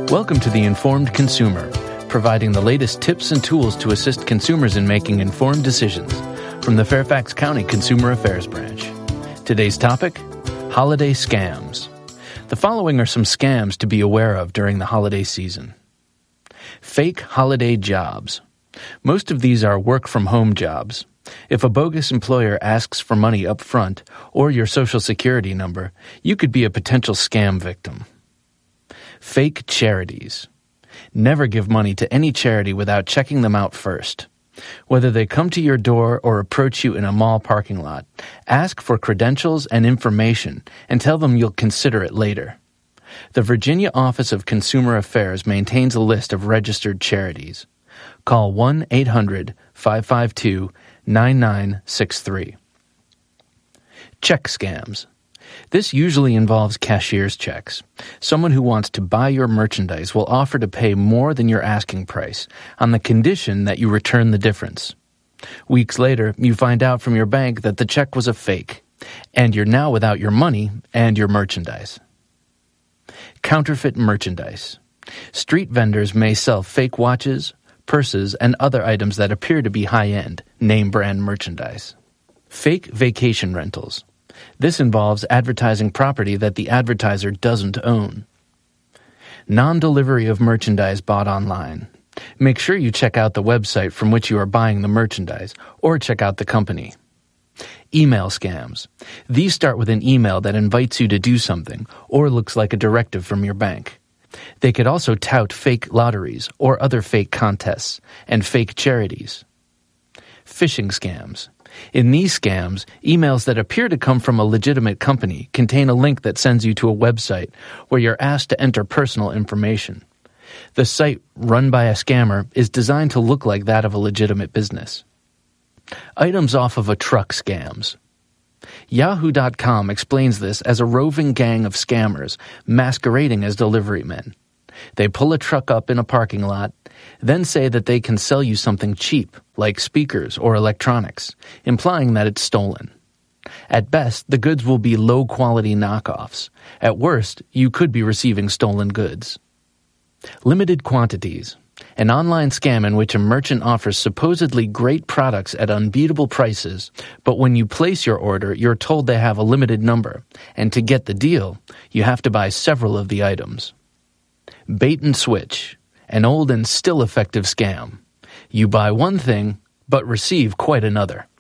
Welcome to The Informed Consumer, providing the latest tips and tools to assist consumers in making informed decisions from the Fairfax County Consumer Affairs Branch. Today's topic, holiday scams. The following are some scams to be aware of during the holiday season. Fake holiday jobs. Most of these are work-from-home jobs. If a bogus employer asks for money up front or your social security number, you could be a potential scam victim. Fake charities. Never give money to any charity without checking them out first. Whether they come to your door or approach you in a mall parking lot, ask for credentials and information and tell them you'll consider it later. The Virginia Office of Consumer Affairs maintains a list of registered charities. Call 1-800-552-9963. Check scams. This usually involves cashier's checks. Someone who wants to buy your merchandise will offer to pay more than your asking price on the condition that you return the difference. Weeks later, you find out from your bank that the check was a fake, and you're now without your money and your merchandise. Counterfeit merchandise. Street vendors may sell fake watches, purses, and other items that appear to be high-end, name-brand merchandise. Fake vacation rentals. This involves advertising property that the advertiser doesn't own. Non-delivery of merchandise bought online. Make sure you check out the website from which you are buying the merchandise, or check out the company. Email scams. These start with an email that invites you to do something, or looks like a directive from your bank. They could also tout fake lotteries or other fake contests and fake charities. Phishing scams. In these scams, emails that appear to come from a legitimate company contain a link that sends you to a website where you're asked to enter personal information. The site, run by a scammer, is designed to look like that of a legitimate business. Items off of a truck scams. Yahoo.com explains this as a roving gang of scammers masquerading as delivery men. They pull a truck up in a parking lot, then say that they can sell you something cheap, like speakers or electronics, implying that it's stolen. At best, the goods will be low-quality knockoffs. At worst, you could be receiving stolen goods. Limited quantities. An online scam in which a merchant offers supposedly great products at unbeatable prices, but when you place your order, you're told they have a limited number, and to get the deal, you have to buy several of the items. Bait and switch. An old and still effective scam. You buy one thing, but receive quite another.